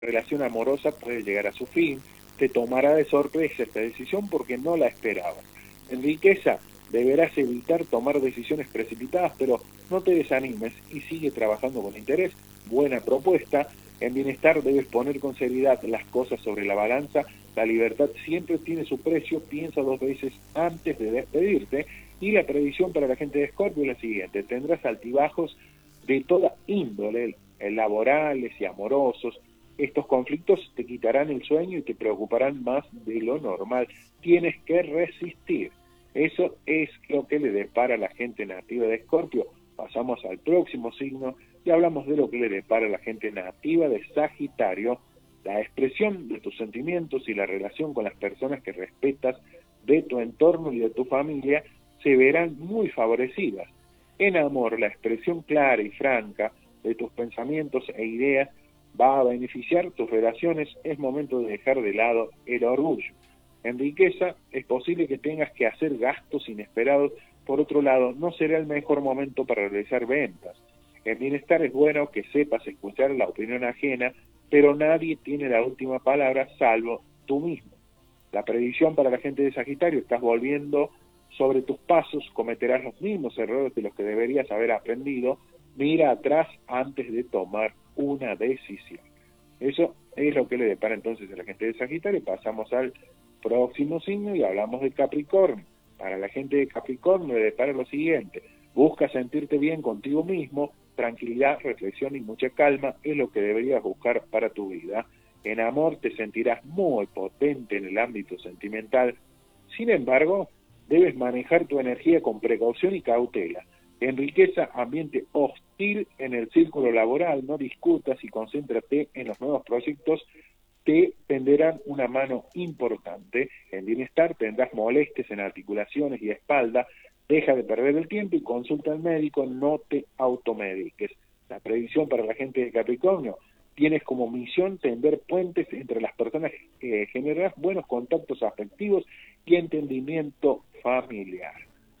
relación amorosa puede llegar a su fin, te tomará de sorpresa esta decisión porque no la esperabas. En riqueza, deberás evitar tomar decisiones precipitadas, pero no te desanimes y sigue trabajando con interés. Buena propuesta. En bienestar debes poner con seriedad las cosas sobre la balanza. La libertad siempre tiene su precio, piensa 2 veces antes de despedirte. Y la predicción para la gente de Escorpio es la siguiente: tendrás altibajos de toda índole, laborales y amorosos. Estos conflictos te quitarán el sueño y te preocuparán más de lo normal. Tienes que resistir. Eso es lo que le depara a la gente nativa de Escorpio. Pasamos al próximo signo y hablamos de lo que le depara a la gente nativa de Sagitario. La expresión de tus sentimientos y la relación con las personas que respetas de tu entorno y de tu familia se verán muy favorecidas. En amor, la expresión clara y franca de tus pensamientos e ideas va a beneficiar tus relaciones. Es momento de dejar de lado el orgullo. En riqueza, es posible que tengas que hacer gastos inesperados. Por otro lado, no será el mejor momento para realizar ventas. En bienestar, es bueno que sepas escuchar la opinión ajena, pero nadie tiene la última palabra salvo tú mismo. La predicción para la gente de Sagitario: estás volviendo sobre tus pasos, cometerás los mismos errores de los que deberías haber aprendido. Mira atrás antes de tomar una decisión. Eso es lo que le depara entonces a la gente de Sagitario. Pasamos al próximo signo y hablamos de Capricornio. Para la gente de Capricornio le depara lo siguiente: busca sentirte bien contigo mismo. Tranquilidad, reflexión y mucha calma es lo que deberías buscar para tu vida. En amor te sentirás muy potente en el ámbito sentimental. Sin embargo, debes manejar tu energía con precaución y cautela. En riqueza, ambiente hostil en el círculo laboral. No discutas y concéntrate en los nuevos proyectos. Te tenderán una mano importante. En bienestar, tendrás molestias en articulaciones y espalda. Deja de perder el tiempo y consulta al médico. No te automediques. La predicción para la gente de Capricornio: tienes como misión tender puentes entre las personas, generarás buenos contactos afectivos y entendimiento familiar.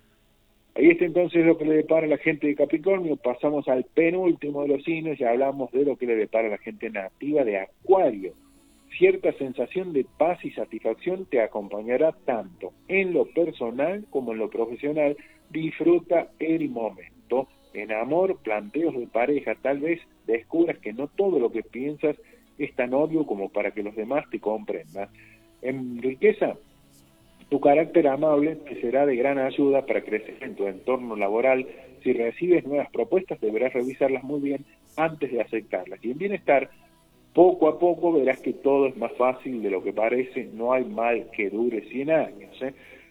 Ahí está entonces lo que le depara a la gente de Capricornio. Pasamos al penúltimo de los signos y hablamos de lo que le depara a la gente nativa de Acuario. Cierta sensación de paz y satisfacción te acompañará tanto en lo personal como en lo profesional. Disfruta el momento. En amor, planteos de pareja, tal vez descubras que no todo lo que piensas es tan obvio como para que los demás te comprendan. En riqueza, tu carácter amable te será de gran ayuda para crecer en tu entorno laboral. Si recibes nuevas propuestas, deberás revisarlas muy bien antes de aceptarlas. Y en bienestar, poco a poco verás que todo es más fácil de lo que parece. No hay mal que dure 100 años.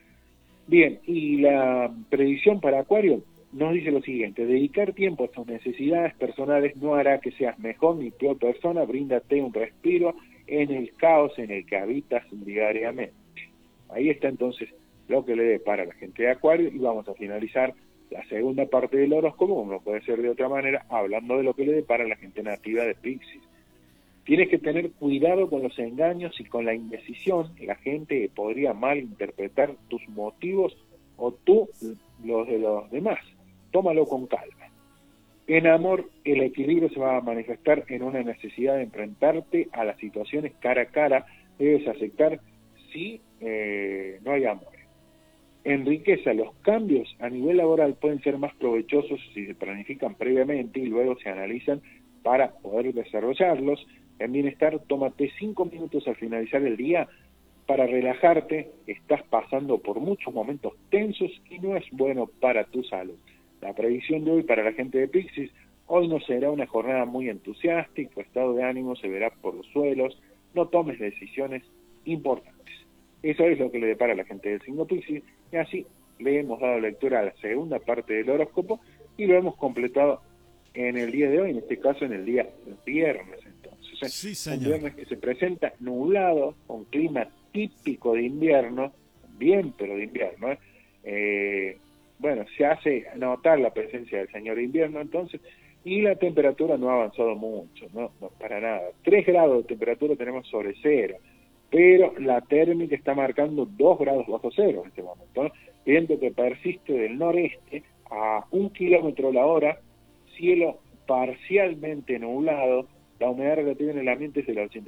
Bien, y la predicción para Acuario nos dice lo siguiente: dedicar tiempo a tus necesidades personales no hará que seas mejor ni peor persona. Bríndate un respiro en el caos en el que habitas diariamente. Ahí está entonces lo que le depara a la gente de Acuario, y vamos a finalizar la segunda parte del horóscopo, como no puede ser de otra manera, hablando de lo que le depara a la gente nativa de Piscis. Tienes que tener cuidado con los engaños y con la indecisión. La gente podría malinterpretar tus motivos o tú los de los demás. Tómalo con calma. En amor, el equilibrio se va a manifestar en una necesidad de enfrentarte a las situaciones cara a cara. Debes aceptar si no hay amor. En riqueza, los cambios a nivel laboral pueden ser más provechosos si se planifican previamente y luego se analizan para poder desarrollarlos. En bienestar, tómate 5 minutos al finalizar el día para relajarte. Estás pasando por muchos momentos tensos y no es bueno para tu salud. La predicción de hoy para la gente de Piscis: hoy no será una jornada muy entusiástica, tu estado de ánimo se verá por los suelos. No tomes decisiones importantes. Eso es lo que le depara a la gente del signo Piscis, y así le hemos dado lectura a la segunda parte del horóscopo y lo hemos completado en el día de hoy, en este caso en el día viernes. Entonces, Sí, un señor. viernes que se presenta nublado, con clima típico de invierno, bien pero de invierno. Bueno, se hace notar la presencia del señor invierno entonces, y la temperatura no ha avanzado mucho, no para nada. 3 grados de temperatura tenemos sobre cero, pero la térmica está marcando 2 grados bajo cero en este momento, ¿no? Viento que persiste del noreste a 1 kilómetro la hora, cielo parcialmente nublado, La humedad relativa en el ambiente es del 80%.